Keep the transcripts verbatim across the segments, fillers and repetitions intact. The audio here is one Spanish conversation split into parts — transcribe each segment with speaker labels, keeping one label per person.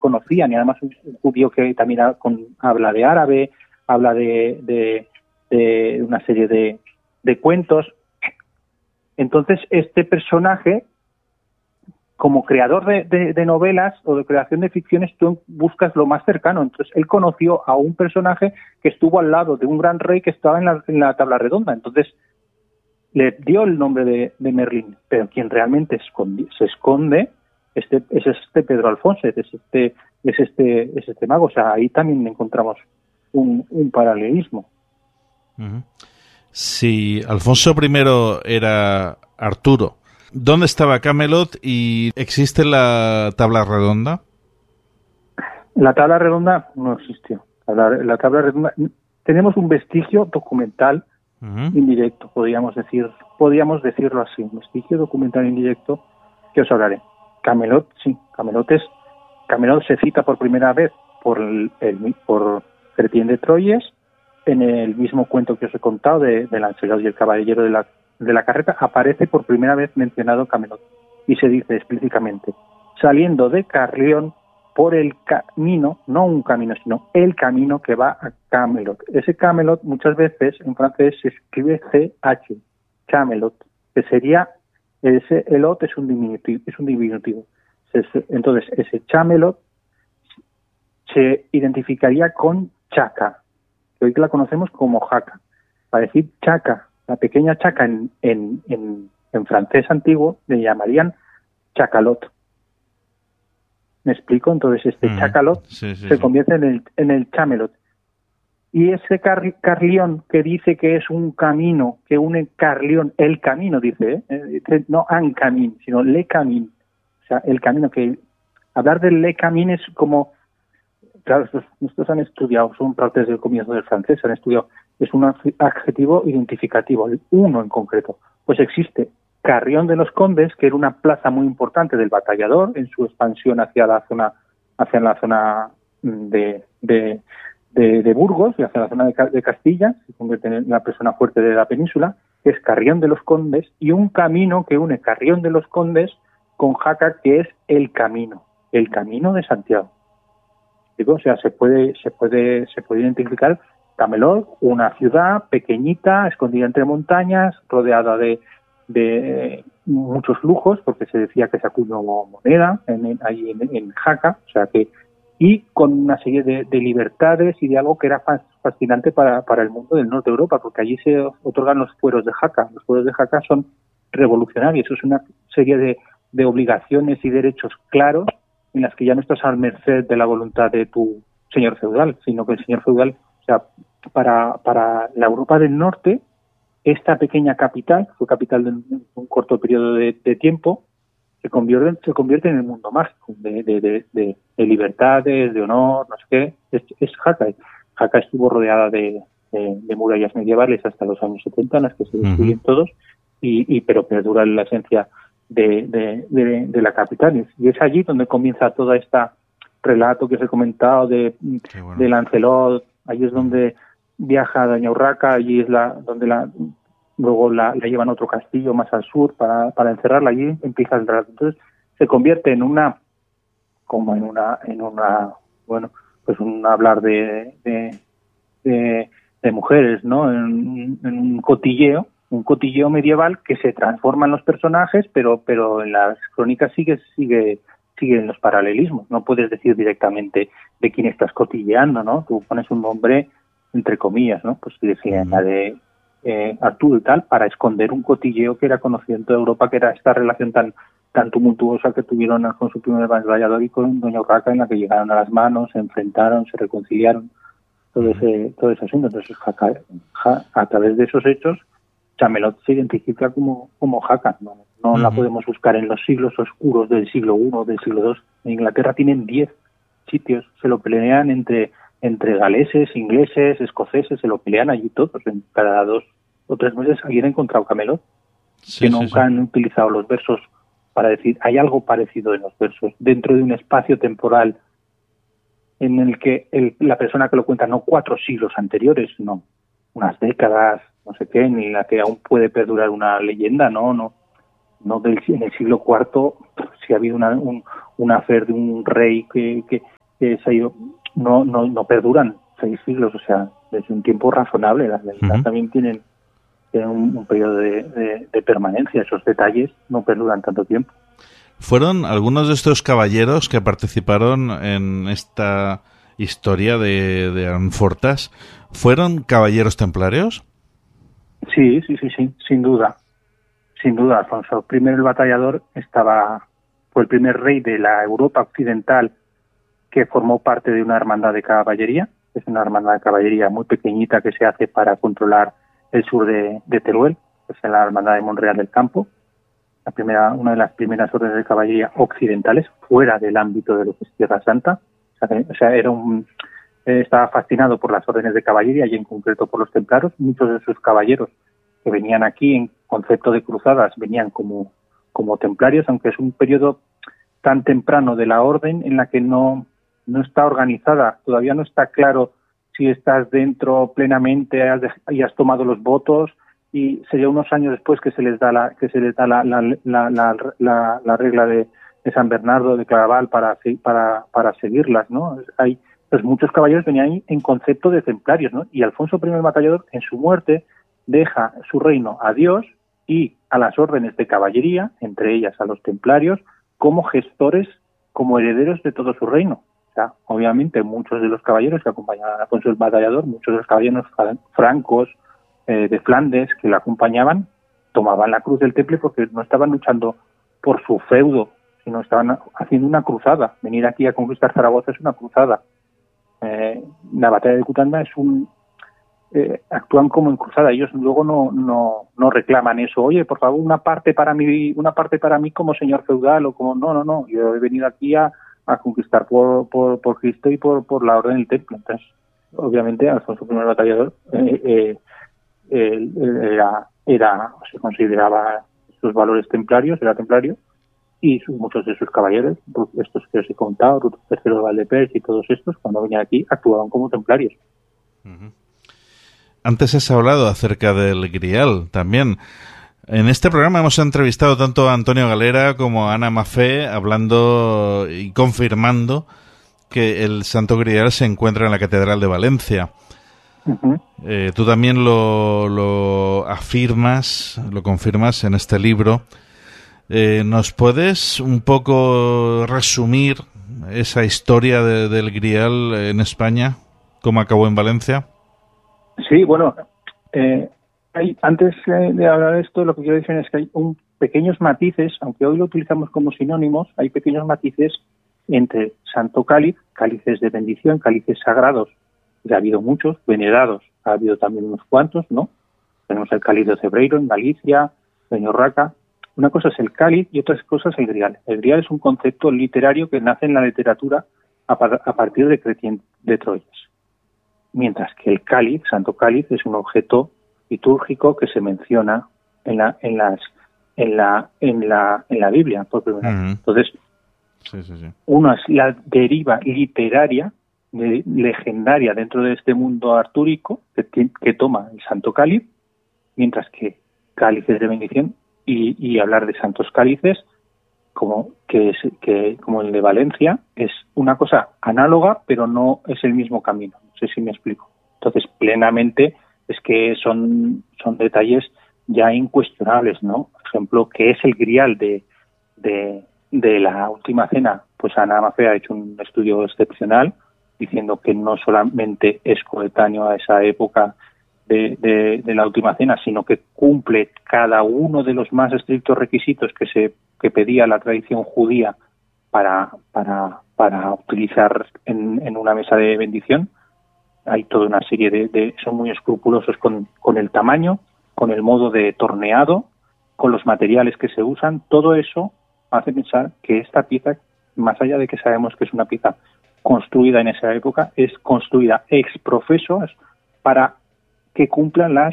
Speaker 1: conocían, y además un judío que también ha, con, habla de árabe, habla de, de, de una serie de, de cuentos. Entonces, este personaje, como creador de, de, de novelas o de creación de ficciones, tú buscas lo más cercano. Entonces, él conoció a un personaje que estuvo al lado de un gran rey que estaba en la, en la tabla redonda. Entonces, le dio el nombre de, de Merlín, pero quien realmente escondi, se esconde este, es este Pedro Alfonso, es este, es este, es este mago. O sea, ahí también encontramos un, un paralelismo.
Speaker 2: Uh-huh. Si Alfonso primero era Arturo, ¿dónde estaba Camelot y existe la tabla redonda?
Speaker 1: La tabla redonda no existió. La, la tabla redonda, tenemos un vestigio documental uh-huh. indirecto, podríamos decir, podríamos decirlo así, un vestigio documental indirecto que os hablaré. Camelot, sí, Camelot es, Camelot se cita por primera vez por el, el por Fertién de Troyes, en el mismo cuento que os he contado de, de Lancelot y el caballero de la de la carreta, aparece por primera vez mencionado Camelot, y se dice explícitamente: saliendo de Carrión por el camino, no un camino, sino el camino que va a Camelot. Ese Camelot muchas veces en francés se escribe C H, Camelot, que sería, ese elot es un diminutivo, es un diminutivo. Entonces, ese Camelot se identificaría con Chaca, que hoy la conocemos como Jaca. Para decir Chaca, la pequeña Chaca en, en, en, en francés antiguo le llamarían Chacalot. ¿Me explico? Entonces este mm, Chacalot sí, sí, se sí. convierte en el, en el Camelot. Y ese car, Carlión que dice que es un camino que une Carlión, el camino dice, ¿eh? no un camino, sino le camino. O sea, el camino que... Hablar del le camino es como... Claro, estos, estos han estudiado, son partes del comienzo del francés, han estudiado, es un adjetivo identificativo, el uno en concreto. Pues existe Carrión de los Condes, que era una plaza muy importante del batallador en su expansión hacia la zona, hacia la zona de, de, de, de Burgos y hacia la zona de, de Castilla, se convierte en la persona fuerte de la península, que es Carrión de los Condes, y un camino que une Carrión de los Condes con Jaca, que es el camino, el camino de Santiago. O sea, se puede, se puede, se puede identificar Camelot, una ciudad pequeñita, escondida entre montañas, rodeada de, de muchos lujos, porque se decía que se acuñó moneda en, en, ahí en, en Jaca, o sea que, y con una serie de, de libertades y de algo que era fascinante para, para el mundo del norte de Europa, porque allí se otorgan los fueros de Jaca. Los fueros de Jaca son revolucionarios, es una serie de, de obligaciones y derechos claros en las que ya no estás al merced de la voluntad de tu señor feudal, sino que el señor feudal, o sea, para, para la Europa del Norte, esta pequeña capital, fue capital de un, un corto periodo de, de tiempo, se convierte, se convierte en el mundo mágico, de, de, de, de, de libertades, de honor, no sé qué, es, es Jaca. Jaca estuvo rodeada de, de, de murallas medievales hasta los años setenta, en las que se destruyen uh-huh. todos, y, y pero perdura la esencia De, de, de, de la capital. Y es allí donde comienza todo este relato que os he comentado de, bueno. de Lancelot. Allí es donde viaja Doña Urraca, allí es la donde la luego la, la llevan a otro castillo más al sur para, para encerrarla. Allí empieza el relato. Entonces se convierte en una como en una en una bueno pues un hablar de de, de, de mujeres, ¿no? En, en un cotilleo un cotilleo medieval que se transforma en los personajes, pero pero en las crónicas sigue sigue siguen los paralelismos. No puedes decir directamente de quién estás cotilleando, ¿no? Tú pones un nombre entre comillas, ¿no? Pues decía la de eh, Arturo y tal, para esconder un cotilleo que era conocido en toda Europa, que era esta relación tan tan tumultuosa que tuvieron con su primer batallador y con Doña Urraca, en la que llegaron a las manos, se enfrentaron, se reconciliaron, todo ese todo ese asunto. Entonces, Jaca, ja, a través de esos hechos, Camelot se identifica como, como Jaca, no, no uh-huh. la podemos buscar en los siglos oscuros del siglo primero, del siglo segundo. En Inglaterra tienen diez sitios, se lo pelean entre entre galeses, ingleses, escoceses, se lo pelean allí todos. En cada dos o tres meses alguien ha encontrado Camelot, sí, que sí, nunca sí. han utilizado los versos para decir, hay algo parecido en los versos, dentro de un espacio temporal en el que el, la persona que lo cuenta, no cuatro siglos anteriores, no, unas décadas, no sé qué, en la que aún puede perdurar una leyenda, no, no, no del en el siglo cuarto, si ha habido una un, un afer de un rey que, que que se ha ido, no, no, no perduran seis siglos, o sea, es un tiempo razonable. Las leyendas uh-huh. también tienen, tienen un, un periodo de, de, de permanencia, esos detalles no perduran tanto tiempo.
Speaker 2: ¿Fueron algunos de estos caballeros que participaron en esta historia de, de Anfortas, fueron caballeros templarios?
Speaker 1: Sí, sí, sí, sí, sin duda. Sin duda, Alfonso primero el Batallador estaba, fue el primer rey de la Europa occidental que formó parte de una hermandad de caballería. Es una hermandad de caballería muy pequeñita que se hace para controlar el sur de, de Teruel, que es la hermandad de Monreal del Campo. La primera, una de las primeras órdenes de caballería occidentales fuera del ámbito de lo que es Tierra Santa. O sea, o sea era un, eh, estaba fascinado por las órdenes de caballería y en concreto por los templarios. Muchos de sus caballeros que venían aquí en concepto de cruzadas venían como, como templarios, aunque es un periodo tan temprano de la orden en la que no, no está organizada, todavía no está claro si estás dentro plenamente has de, y has tomado los votos, y sería unos años después que se les da la que se les da la la, la, la, la, la regla de, de San Bernardo de Claraval para para para seguirlas, ¿no? Hay pues muchos caballeros venían ahí en concepto de templarios, ¿no? Y Alfonso primero el Batallador en su muerte deja su reino a Dios y a las órdenes de caballería, entre ellas a los templarios, como gestores, como herederos de todo su reino. O sea, obviamente muchos de los caballeros que acompañaban a Alfonso el Batallador, muchos de los caballeros francos eh, de Flandes que le acompañaban, tomaban la cruz del Temple porque no estaban luchando por su feudo, sino estaban haciendo una cruzada. Venir aquí a conquistar Zaragoza es una cruzada. Eh, la batalla de Cutanda es un Eh, actúan como en cruzada. Ellos luego no no no reclaman eso. Oye, por favor, una parte para mí, una parte para mí como señor feudal o como no, no, no. Yo he venido aquí a, a conquistar por, por por Cristo y por por la orden del templo. Entonces, obviamente, Alfonso primero Batallador eh, eh, eh, era era se consideraba sus valores templarios, era templario, y sus, muchos de sus caballeros, estos que os he contado, Ruto tercero de Valdepers y todos estos, cuando venían aquí actuaban como templarios.
Speaker 2: Uh-huh. Antes has hablado acerca del Grial también. En este programa hemos entrevistado tanto a Antonio Galera como a Ana Mafé, hablando y confirmando que el Santo Grial se encuentra en la Catedral de Valencia. Uh-huh. Eh, tú también lo, lo afirmas, lo confirmas en este libro. Eh, ¿Nos puedes un poco resumir esa historia de, del Grial en España? ¿Cómo acabó en Valencia?
Speaker 1: Sí, bueno, eh, hay, antes de hablar de esto, lo que quiero decir es que hay un, pequeños matices, aunque hoy lo utilizamos como sinónimos, hay pequeños matices entre Santo Cáliz, cálices de bendición, cálices sagrados, ya ha habido muchos, venerados, ha habido también unos cuantos, ¿no? Tenemos el cáliz de Cebreiro en Galicia, Peñorraca. Una cosa es el cáliz y otra cosa es el grial. El grial es un concepto literario que nace en la literatura a, par, a partir de Cretien de Troyes. Mientras que el cáliz, Santo Cáliz, es un objeto litúrgico que se menciona en la en las en la en la en la Biblia por primera vez. Uh-huh. Entonces, sí, sí, sí. Una es la deriva literaria de, legendaria dentro de este mundo artúrico que, que toma el Santo Cáliz, mientras que cálices de bendición y, y hablar de santos cálices como que es que como el de Valencia es una cosa análoga, pero no es el mismo camino. No sé si me explico. Entonces, plenamente es que son son detalles ya incuestionables, ¿no? Por ejemplo, ¿qué es el grial de de, de la Última Cena? Pues Ana Mafé ha hecho un estudio excepcional diciendo que no solamente es coetáneo a esa época de, de, de la Última Cena, sino que cumple cada uno de los más estrictos requisitos que se que pedía la tradición judía para para para utilizar en, en una mesa de bendición. Hay toda una serie de, de son muy escrupulosos con, con el tamaño, con el modo de torneado, con los materiales que se usan. Todo eso hace pensar que esta pieza, más allá de que sabemos que es una pieza construida en esa época, es construida ex profeso para que cumplan las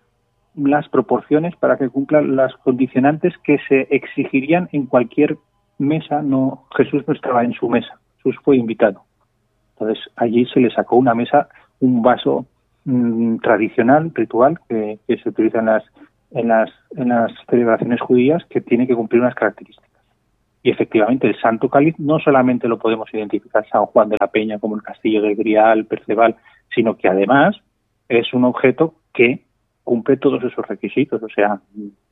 Speaker 1: las proporciones, para que cumplan las condicionantes que se exigirían en cualquier mesa. No, Jesús no estaba en su mesa, Jesús fue invitado. Entonces allí se le sacó una mesa, un vaso mmm, tradicional, ritual, que, que se utiliza en las en las en las celebraciones judías, que tiene que cumplir unas características. Y efectivamente el Santo Cáliz no solamente lo podemos identificar San Juan de la Peña como el Castillo del Grial, Perceval, sino que además es un objeto que cumple todos esos requisitos, o sea,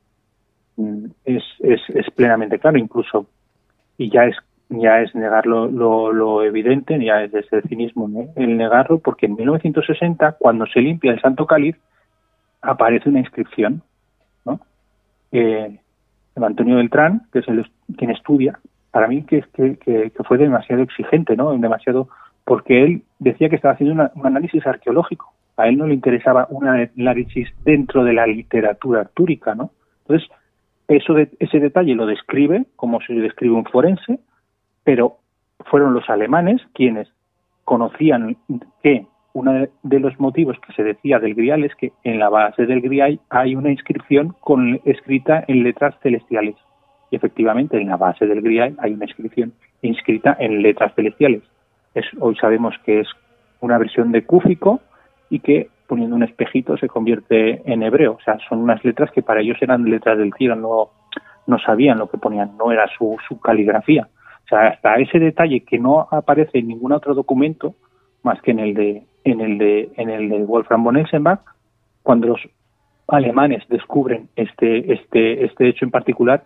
Speaker 1: es, es, es plenamente claro, incluso, y ya es ya es negar lo, lo, lo evidente, ya es desde el cinismo, ¿no?, el negarlo, porque en mil novecientos sesenta, cuando se limpia el Santo Cáliz, aparece una inscripción, ¿no? Eh, Antonio Beltrán, que es el quien estudia, para mí que, que, que, que fue demasiado exigente, ¿no? Demasiado, porque él decía que estaba haciendo una, un análisis arqueológico. A él no le interesaba un análisis dentro de la literatura artúrica, ¿no? Entonces, eso de, ese detalle lo describe como se describe un forense, pero fueron los alemanes quienes conocían que uno de los motivos que se decía del Grial es que en la base del Grial hay una inscripción con, escrita en letras celestiales. Y efectivamente, en la base del Grial hay una inscripción inscrita en letras celestiales. Es, hoy sabemos que es una versión de cúfico y que poniendo un espejito se convierte en hebreo. O sea, son unas letras que para ellos eran letras del cielo, no, no sabían lo que ponían, no era su, su caligrafía. O sea, hasta ese detalle que no aparece en ningún otro documento más que en el de en el de en el de Wolfram von Elsenbach, cuando los alemanes descubren este este este hecho en particular,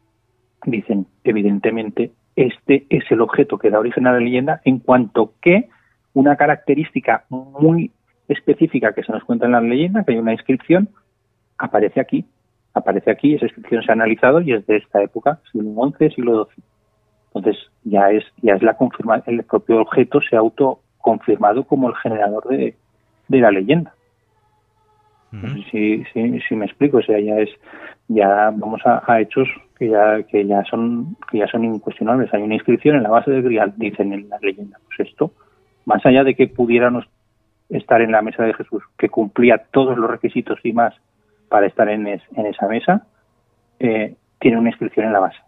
Speaker 1: dicen evidentemente este es el objeto que da origen a la leyenda, en cuanto que una característica muy específica que se nos cuenta en la leyenda, que hay una inscripción, aparece aquí, aparece aquí, esa inscripción se ha analizado y es de esta época, siglo once, siglo doce. Entonces ya es ya es la confirma, el propio objeto se ha autoconfirmado como el generador de, de la leyenda. Uh-huh. No sé si, si, si me explico, o sea, ya es ya vamos a, a hechos que ya que ya son que ya son incuestionables. Hay una inscripción en la base del Grial, dicen en la leyenda. Pues esto, más allá de que pudiéramos estar en la mesa de Jesús, que cumplía todos los requisitos y más para estar en, es, en esa mesa, eh, tiene una inscripción en la base.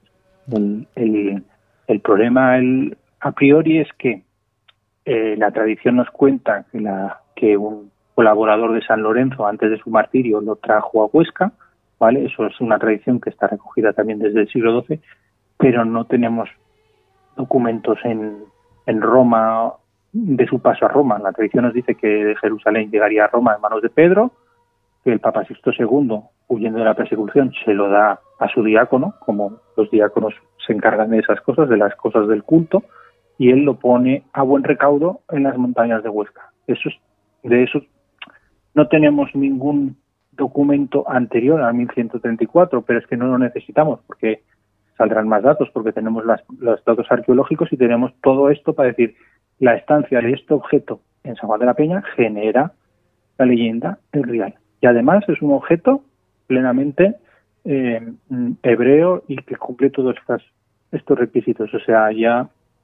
Speaker 1: El, el, el problema el, a priori es que eh, la tradición nos cuenta que, la, que un colaborador de San Lorenzo antes de su martirio lo trajo a Huesca, ¿vale? Eso es una tradición que está recogida también desde el siglo doce, pero no tenemos documentos en, en Roma de su paso a Roma. La tradición nos dice que de Jerusalén llegaría a Roma en manos de Pedro, que el Papa Sixto segundo, huyendo de la persecución, se lo da a su diácono, como los diáconos se encargan de esas cosas, de las cosas del culto, y él lo pone a buen recaudo en las montañas de Huesca. Eso es, de eso no tenemos ningún documento anterior a mil ciento treinta y cuatro, pero es que no lo necesitamos porque saldrán más datos, porque tenemos las, los datos arqueológicos y tenemos todo esto para decir la estancia de este objeto en San Juan de la Peña genera la leyenda del Grial. Y además es un objeto plenamente eh, hebreo y que cumple todos estos, estos requisitos. O sea, ya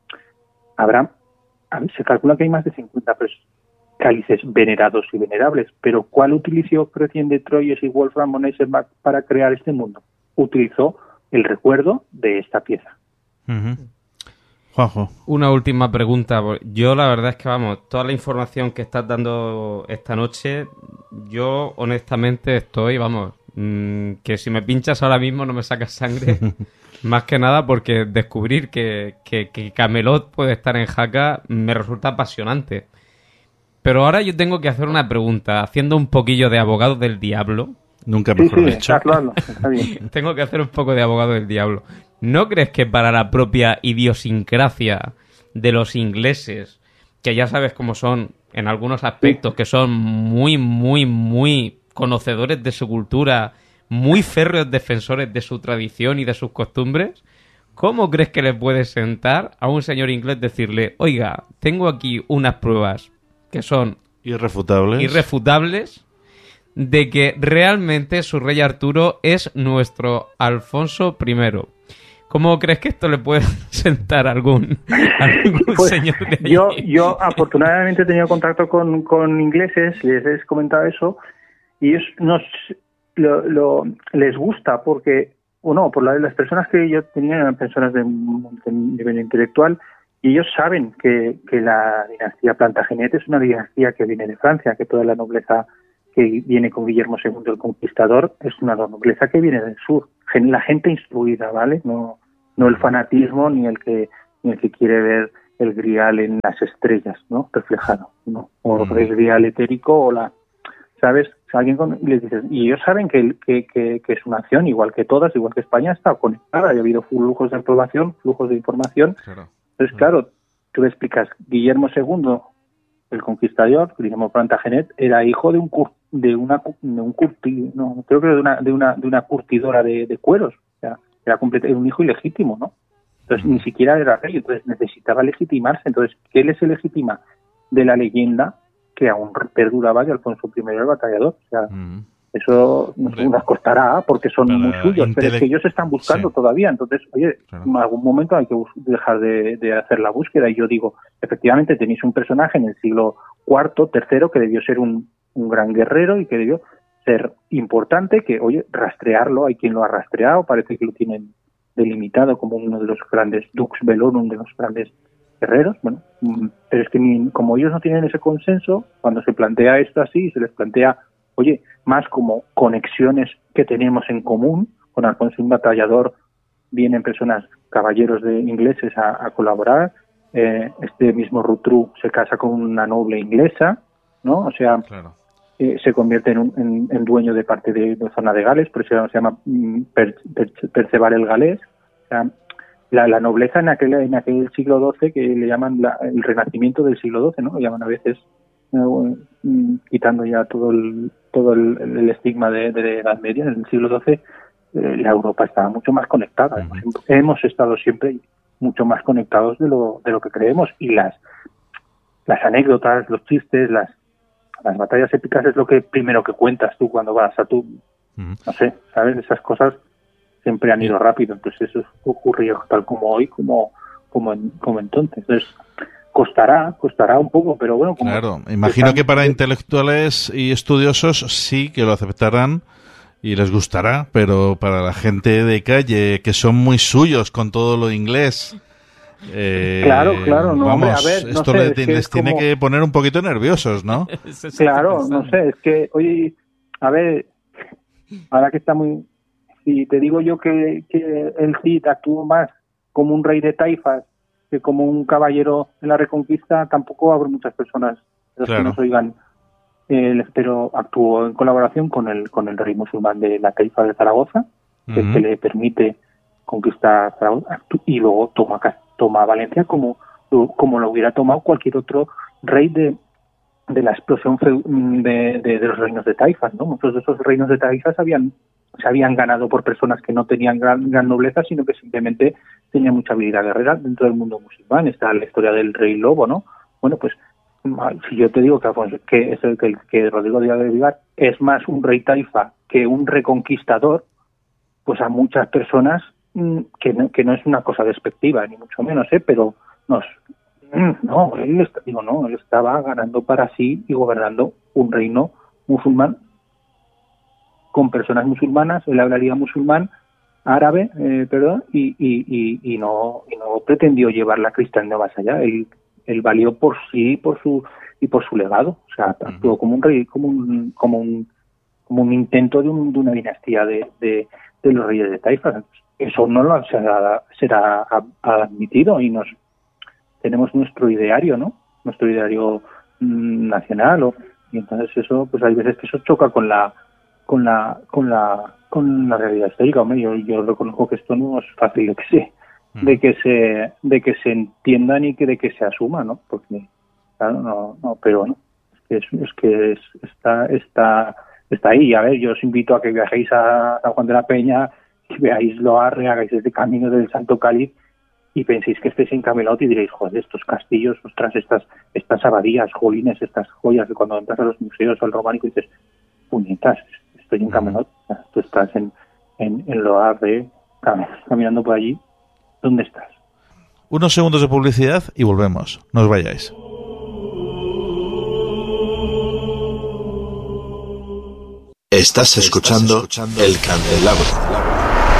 Speaker 1: habrá, se calcula que hay más de cincuenta cálices venerados y venerables, pero ¿cuál utilizó Chrétien de Troyes y Wolfram von Eisenbach para crear este mundo? Utilizó el recuerdo de esta pieza.
Speaker 2: Uh-huh. Juanjo.
Speaker 3: Una última pregunta. Yo la verdad es que, vamos, toda la información que estás dando esta noche, yo honestamente estoy, vamos, mmm, que si me pinchas ahora mismo no me sacas sangre, más que nada porque descubrir que, que, que Camelot puede estar en Jaca me resulta apasionante. Pero ahora yo tengo que hacer una pregunta, haciendo un poquillo de abogado del diablo.
Speaker 2: Nunca mejor
Speaker 1: sí, sí,
Speaker 2: dicho.
Speaker 1: Está claro, está bien.
Speaker 3: Tengo que hacer un poco de abogado del diablo. ¿No crees que para la propia idiosincrasia de los ingleses, que ya sabes cómo son en algunos aspectos, que son muy, muy, muy conocedores de su cultura, muy férreos defensores de su tradición y de sus costumbres, cómo crees que le puede sentar a un señor inglés decirle, oiga, tengo aquí unas pruebas que son
Speaker 2: irrefutables,
Speaker 3: irrefutables de que realmente su rey Arturo es nuestro Alfonso primero? ¿Cómo crees que esto le puede sentar a algún, algún
Speaker 1: pues,
Speaker 3: señor de allí?
Speaker 1: Yo, yo afortunadamente he tenido contacto con, con ingleses, les he comentado eso, y ellos nos lo, lo, les gusta porque, bueno, por la, las personas que yo tenía eran personas de, de nivel intelectual, y ellos saben que, que la dinastía Plantagenet es una dinastía que viene de Francia, que toda la nobleza que viene con Guillermo segundo el Conquistador es una nobleza que viene del sur. La gente instruida, ¿vale? No, no el fanatismo ni el que ni el que quiere ver el grial en las estrellas, ¿no? Reflejado, ¿no? O mm. el grial etérico o la, ¿sabes? Alguien con, y les dices, y ellos saben que, que, que, que es una acción, igual que todas, igual que España está conectada, y ha habido flujos de información, flujos de información. Claro. Entonces, claro, tú le explicas, Guillermo segundo, el conquistador, Guillermo Plantagenet, era hijo de un de una de un curti, no, creo que de una de una de una curtidora de, de cueros, o sea, era completo, era un hijo ilegítimo, ¿no? Entonces, ni siquiera era rey, entonces necesitaba legitimarse. Entonces, ¿qué le se legitima? De la leyenda que aún perduraba de Alfonso primero el Batallador. O sea, mm. eso nos, nos costará porque son muy suyos, pero es que ellos están buscando sí. todavía. Entonces, oye, claro. en algún momento hay que dejar de, de hacer la búsqueda. Y yo digo, efectivamente, tenéis un personaje en el siglo cuarto, tercero, que debió ser un, un gran guerrero y que debió ser importante, que, oye, rastrearlo, hay quien lo ha rastreado, parece que lo tienen delimitado como uno de los grandes Dux Velorum, de los grandes guerreros. Bueno, pero es que ni, como ellos no tienen ese consenso, cuando se plantea esto así, se les plantea, oye, más como conexiones que tenemos en común, con Alfonso un Batallador vienen personas, caballeros de ingleses a, a colaborar, eh, este mismo Rotrou se casa con una noble inglesa, ¿no? O sea, claro. eh, se convierte en, un, en, en dueño de parte de, de zona de Gales, por eso se llama per, per, Perceval el Galés. O sea, la, la nobleza en aquel en aquel siglo doce, que le llaman la, el renacimiento del siglo doce, ¿no? Lo llaman a veces, eh, quitando ya todo el todo el, el estigma de, de la Edad Media. En el siglo doce eh, la Europa estaba mucho más conectada. Uh-huh. Hemos, hemos estado siempre mucho más conectados de lo de lo que creemos, y las las anécdotas, los chistes, las las batallas épicas es lo que primero que cuentas tú cuando vas a tu, uh-huh. no sé, ¿sabes? Esas cosas siempre han ido rápido, entonces eso ocurrió tal como hoy, como como, en, como entonces. Entonces, costará, costará un poco, pero bueno. Como
Speaker 2: claro, imagino que para intelectuales y estudiosos sí que lo aceptarán y les gustará, pero para la gente de calle, que son muy suyos con todo lo inglés... Eh,
Speaker 1: claro, claro, no,
Speaker 2: vamos,
Speaker 1: hombre, a ver, no
Speaker 2: esto
Speaker 1: sé,
Speaker 2: les,
Speaker 1: es que
Speaker 2: les tiene
Speaker 1: como...
Speaker 2: que poner un poquito nerviosos, ¿no?
Speaker 1: Claro, no sé, es que, oye, a ver, ahora que está muy... Si te digo yo que, que el Cid actuó más como un rey de taifas que como un caballero en la Reconquista, tampoco habrá muchas personas los claro. que nos oigan, eh, pero actuó en colaboración con el con el rey musulmán de la taifa de Zaragoza, que, uh-huh. que le permite conquistar Zaragoza, y luego toma toma Valencia como como lo hubiera tomado cualquier otro rey de de la explosión de, de, de los reinos de taifas, ¿no? Muchos de esos reinos de taifas habían se habían ganado por personas que no tenían gran, gran nobleza, sino que simplemente tenían mucha habilidad guerrera dentro del mundo musulmán. Está la historia del rey lobo, ¿no? Bueno, pues si yo te digo que, Alfonso, que, es el, que, que Rodrigo Díaz de Vivar es más un rey taifa que un reconquistador, pues a muchas personas que no, que no es una cosa despectiva, ni mucho menos, ¿eh? Pero nos, no, él, está, digo, no, él estaba ganando para sí y gobernando un reino musulmán con personas musulmanas, él hablaría musulmán, árabe, eh, perdón, y, y, y, y no y no pretendió llevar la cristiandad más allá. Él, él valió por sí, por su y por su legado. O sea, actuó uh-huh. como un rey, como un como un como un intento de, un, de una dinastía de, de, de los reyes de Taifa. Eso no lo será, será admitido, y nos tenemos nuestro ideario, ¿no? Nuestro ideario mm, nacional, o, y entonces eso, pues hay veces que eso choca con la con la con la con la realidad histórica. Hombre, yo, yo reconozco que esto no es fácil de que se de que se de que se entiendan y que de que se asuma, ¿no? Porque claro, no no pero no es que es, es que es, está está está ahí. A ver, yo os invito a que viajéis a San Juan de la Peña y veáis Loarre, hagáis este camino del Santo Cáliz y penséis que estéis en Camelot y diréis, joder, estos castillos, ostras, estas estas abadías, jolines, estas joyas, que cuando entras a los museos al románico dices, puñetas, estoy en Camelot, tú estás en, en, en Loarre, caminando por allí, ¿dónde estás?
Speaker 2: Unos segundos de publicidad y volvemos, no os vayáis.
Speaker 4: Estás escuchando El Candelabro.